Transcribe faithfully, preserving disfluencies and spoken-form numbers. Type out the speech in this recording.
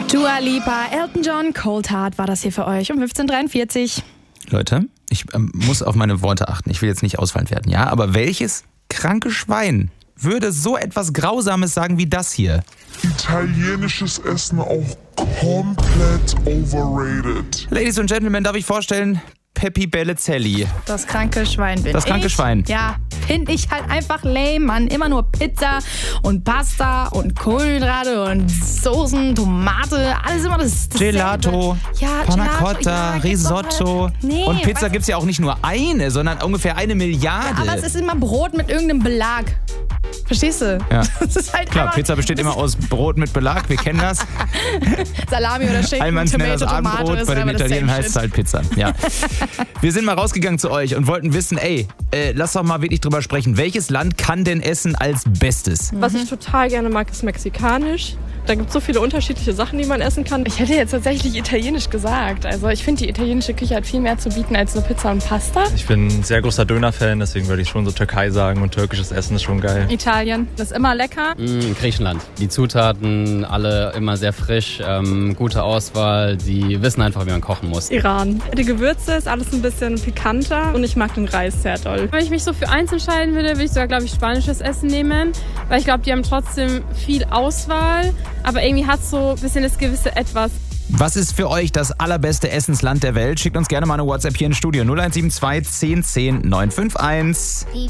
Dua Lipa, Elton John, Cold Heart war das hier für euch um fünfzehn Uhr dreiundvierzig. Leute, ich ähm, muss auf meine Worte achten. Ich will jetzt nicht ausfallend werden, ja? Aber welches kranke Schwein würde so etwas Grausames sagen wie das hier? Italienisches Essen auch komplett overrated. Ladies und Gentlemen, darf ich vorstellen, Peppi Bellizelli. Das kranke Schwein bin Das kranke ich. Schwein. Ja, finde ich halt einfach lame, Mann. Immer nur Pizza und Pasta und Kohlenhydrate und Soßen, Tomate, alles immer das dasselbe. Gelato, ja, Panna Gelato, Cotta, ja, gibt's Risotto. doch halt. Nee, und Pizza weißt- gibt es ja auch nicht nur eine, sondern ungefähr eine Milliarde. Aber es ist immer Brot mit irgendeinem Belag. Verstehst du? Ja. Das ist halt Klar, einfach- Pizza besteht immer aus Brot mit Belag, wir kennen das. Salami oder Schinken, Allmanns nennt das Tomato, Abendbrot, Tomate, ist bei den einfach das Italienern same heißt es shit. halt Pizza. Ja. Wir sind mal rausgegangen zu euch und wollten wissen, ey, äh, lass doch mal wirklich drüber sprechen, welches Land kann denn Essen als Bestes? Was ich total gerne mag, ist mexikanisch. Da gibt es so viele unterschiedliche Sachen, die man essen kann. Ich hätte jetzt tatsächlich italienisch gesagt. Also ich finde, die italienische Küche hat viel mehr zu bieten als nur Pizza und Pasta. Ich bin ein sehr großer Döner-Fan, deswegen würde ich schon so Türkei sagen und türkisches Essen ist schon geil. Italien, das ist immer lecker. Mm, Griechenland. Die Zutaten alle immer sehr frisch, ähm, gute Auswahl. Die wissen einfach, wie man kochen muss. Iran. Die Gewürze ist alles ein bisschen pikanter und ich mag den Reis sehr doll. Wenn ich mich so für eins entscheiden würde, würde ich sogar, glaube ich, spanisches Essen nehmen. Weil ich glaube, die haben trotzdem viel Auswahl. Aber irgendwie hat es so ein bisschen das gewisse Etwas. Was ist für euch das allerbeste Essensland der Welt? Schickt uns gerne mal eine WhatsApp hier ins Studio null eins sieben zwei zehn zehn neun fünf eins.